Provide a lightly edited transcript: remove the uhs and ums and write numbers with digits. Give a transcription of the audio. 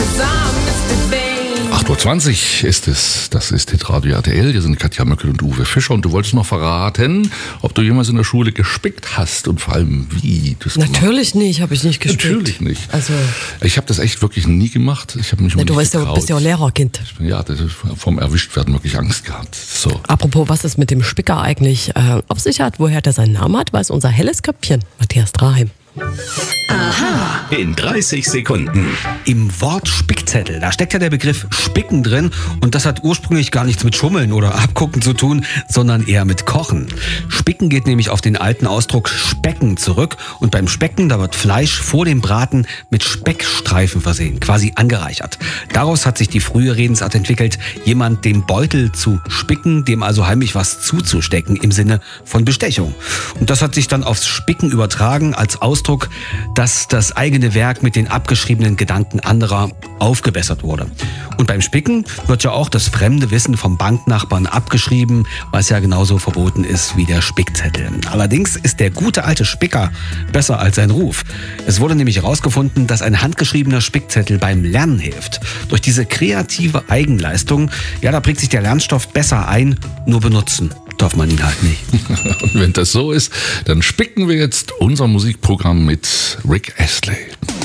8.20 Uhr ist es. Das ist Hitradio RTL. Hier sind Katja Möckel und Uwe Fischer. Und du wolltest noch verraten, ob du jemals in der Schule gespickt hast und vor allem wie du es gemacht hast. Natürlich nicht, habe ich nicht gespickt. Natürlich nicht. Also, ich habe das echt wirklich nie gemacht. Ich habe mich du bist ja Lehrerkind. Ja, vom Erwischtwerden wirklich Angst gehabt. So. Apropos, was es mit dem Spicker eigentlich auf sich hat, woher der seinen Namen hat, weiß unser helles Köpfchen, Matthias Draheim. Aha. In 30 Sekunden. Im Wort Spickzettel, da steckt ja der Begriff Spicken drin und das hat ursprünglich gar nichts mit Schummeln oder Abgucken zu tun, sondern eher mit Kochen. Spicken geht nämlich auf den alten Ausdruck Specken zurück und beim Specken, da wird Fleisch vor dem Braten mit Speckstreifen versehen, quasi angereichert. Daraus hat sich die frühe Redensart entwickelt, jemand dem Beutel zu spicken, dem also heimlich was zuzustecken im Sinne von Bestechung. Und das hat sich dann aufs Spicken übertragen als Ausdruck, dass das eigene Werk mit den abgeschriebenen Gedanken anderer aufgebessert wurde. Und beim Spicken wird ja auch das fremde Wissen vom Banknachbarn abgeschrieben, was ja genauso verboten ist wie der Spickzettel. Allerdings ist der gute alte Spicker besser als sein Ruf. Es wurde nämlich herausgefunden, dass ein handgeschriebener Spickzettel beim Lernen hilft. Durch diese kreative Eigenleistung, ja, da prägt sich der Lernstoff besser ein, nur benutzen darf man ihn halt nicht. Und wenn das so ist, dann spicken wir jetzt unser Musikprogramm mit Rick Astley.